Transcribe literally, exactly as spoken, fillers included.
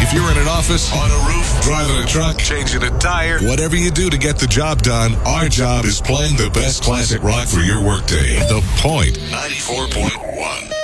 If you're in an office, on a roof, driving a truck, changing a tire, whatever you do to get the job done, our job is playing the best classic rock for your workday. The Point ninety-four point one.